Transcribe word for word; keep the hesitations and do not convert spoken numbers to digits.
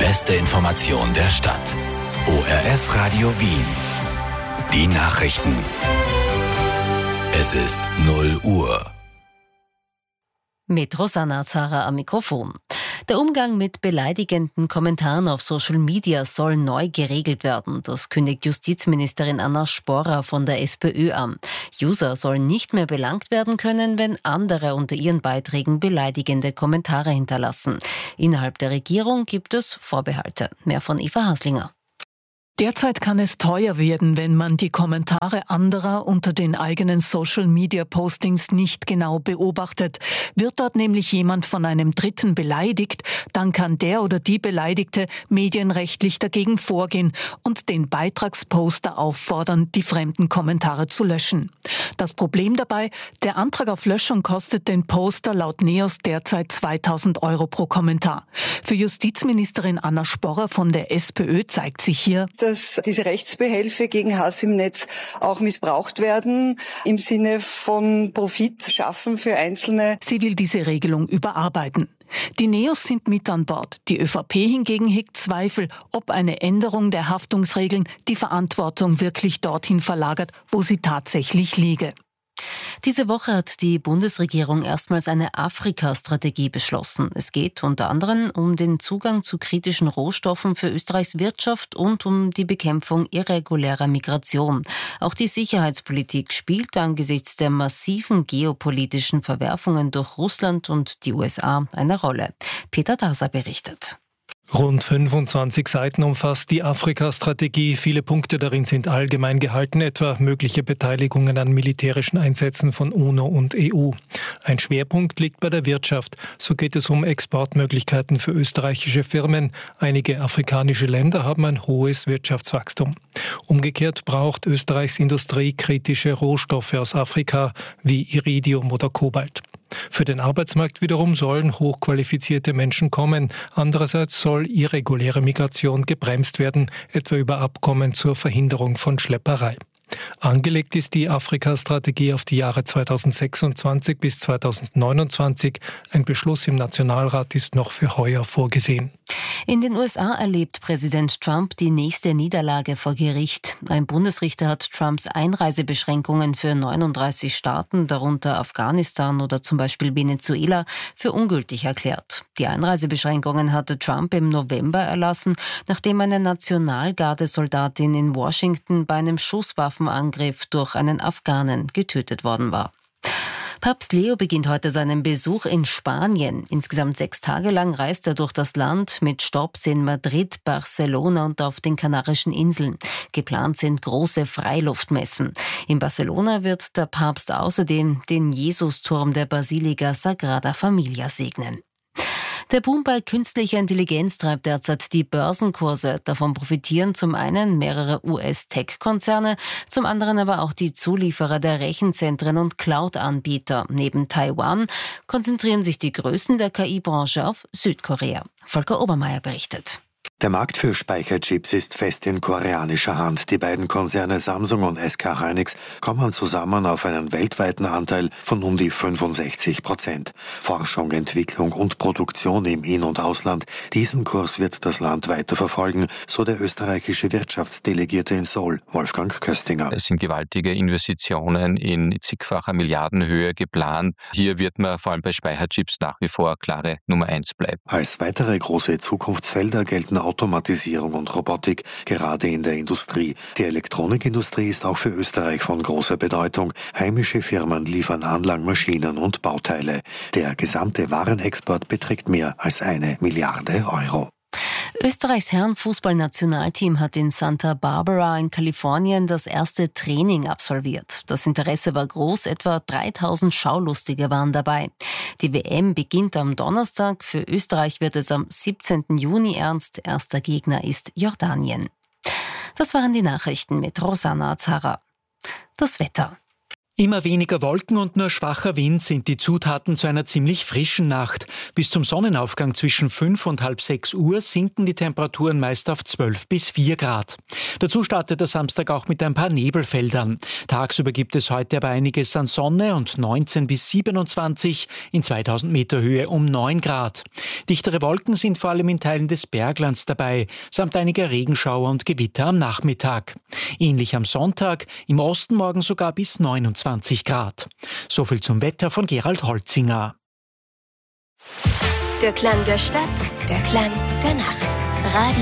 beste Information der Stadt. O R F Radio Wien. Die Nachrichten. Es ist null Uhr. Mit Rosanna Zara am Mikrofon. Der Umgang mit beleidigenden Kommentaren auf Social Media soll neu geregelt werden. Das kündigt Justizministerin Anna Sporra von der SPÖ an. User sollen nicht mehr belangt werden können, wenn andere unter ihren Beiträgen beleidigende Kommentare hinterlassen. Innerhalb der Regierung gibt es Vorbehalte. Mehr von Eva Haslinger. Derzeit kann es teuer werden, wenn man die Kommentare anderer unter den eigenen Social-Media-Postings nicht genau beobachtet. Wird dort nämlich jemand von einem Dritten beleidigt, dann kann der oder die Beleidigte medienrechtlich dagegen vorgehen und den Beitragsposter auffordern, die fremden Kommentare zu löschen. Das Problem dabei, der Antrag auf Löschung kostet den Poster laut NEOS derzeit zweitausend Euro pro Kommentar. Für Justizministerin Anna Sporra von der SPÖ zeigt sich hier, dass diese Rechtsbehelfe gegen Hass im Netz auch missbraucht werden, im Sinne von Profit schaffen für Einzelne. Sie will diese Regelung überarbeiten. Die NEOS sind mit an Bord. Die ÖVP hingegen hegt Zweifel, ob eine Änderung der Haftungsregeln die Verantwortung wirklich dorthin verlagert, wo sie tatsächlich liege. Diese Woche hat die Bundesregierung erstmals eine Afrika-Strategie beschlossen. Es geht unter anderem um den Zugang zu kritischen Rohstoffen für Österreichs Wirtschaft und um die Bekämpfung irregulärer Migration. Auch die Sicherheitspolitik spielt angesichts der massiven geopolitischen Verwerfungen durch Russland und die U S A eine Rolle. Peter Daser berichtet. Rund fünfundzwanzig Seiten umfasst die Afrika-Strategie. Viele Punkte darin sind allgemein gehalten, etwa mögliche Beteiligungen an militärischen Einsätzen von UNO und E U. Ein Schwerpunkt liegt bei der Wirtschaft. So geht es um Exportmöglichkeiten für österreichische Firmen. Einige afrikanische Länder haben ein hohes Wirtschaftswachstum. Umgekehrt braucht Österreichs Industrie kritische Rohstoffe aus Afrika wie Iridium oder Kobalt. Für den Arbeitsmarkt wiederum sollen hochqualifizierte Menschen kommen. Andererseits soll irreguläre Migration gebremst werden, etwa über Abkommen zur Verhinderung von Schlepperei. Angelegt ist die Afrika-Strategie auf die Jahre zweitausendsechsundzwanzig bis zweitausendneunundzwanzig. Ein Beschluss im Nationalrat ist noch für heuer vorgesehen. In den U S A erlebt Präsident Trump die nächste Niederlage vor Gericht. Ein Bundesrichter hat Trumps Einreisebeschränkungen für neununddreißig Staaten, darunter Afghanistan oder zum Beispiel Venezuela, für ungültig erklärt. Die Einreisebeschränkungen hatte Trump im November erlassen, nachdem eine Nationalgardesoldatin in Washington bei einem Schusswaffenangriff durch einen Afghanen getötet worden war. Papst Leo beginnt heute seinen Besuch in Spanien. Insgesamt sechs Tage lang reist er durch das Land mit Stopps in Madrid, Barcelona und auf den Kanarischen Inseln. Geplant sind große Freiluftmessen. In Barcelona wird der Papst außerdem den Jesusturm der Basilika Sagrada Familia segnen. Der Boom bei künstlicher Intelligenz treibt derzeit die Börsenkurse. Davon profitieren zum einen mehrere U S-Tech-Konzerne, zum anderen aber auch die Zulieferer der Rechenzentren und Cloud-Anbieter. Neben Taiwan konzentrieren sich die Größen der K I-Branche auf Südkorea. Volker Obermeier berichtet. Der Markt für Speicherchips ist fest in koreanischer Hand. Die beiden Konzerne Samsung und S K Hynix kommen zusammen auf einen weltweiten Anteil von um die fünfundsechzig Prozent. Forschung, Entwicklung und Produktion im In- und Ausland, diesen Kurs wird das Land weiter verfolgen, so der österreichische Wirtschaftsdelegierte in Seoul, Wolfgang Köstinger. Es sind gewaltige Investitionen in zigfacher Milliardenhöhe geplant. Hier wird man vor allem bei Speicherchips nach wie vor klare Nummer eins bleiben. Als weitere große Zukunftsfelder gelten Automatisierung und Robotik, gerade in der Industrie. Die Elektronikindustrie ist auch für Österreich von großer Bedeutung. Heimische Firmen liefern Anlagen, Maschinen und Bauteile. Der gesamte Warenexport beträgt mehr als eine Milliarde Euro. Österreichs Herrenfußballnationalteam hat in Santa Barbara in Kalifornien das erste Training absolviert. Das Interesse war groß, etwa dreitausend Schaulustige waren dabei. Die W M beginnt am Donnerstag, für Österreich wird es am siebzehnten Juni ernst. Erster Gegner ist Jordanien. Das waren die Nachrichten mit Rosanna Zara. Das Wetter. Immer weniger Wolken und nur schwacher Wind sind die Zutaten zu einer ziemlich frischen Nacht. Bis zum Sonnenaufgang zwischen fünf und halb sechs Uhr sinken die Temperaturen meist auf zwölf bis vier Grad. Dazu startet der Samstag auch mit ein paar Nebelfeldern. Tagsüber gibt es heute aber einiges an Sonne und neunzehn bis siebenundzwanzig, in zweitausend Meter Höhe um neun Grad. Dichtere Wolken sind vor allem in Teilen des Berglands dabei, samt einiger Regenschauer und Gewitter am Nachmittag. Ähnlich am Sonntag, im Osten morgen sogar bis neunundzwanzig Grad. So viel zum Wetter von Gerald Holzinger. Der Klang der Stadt, der Klang der Nacht. Radio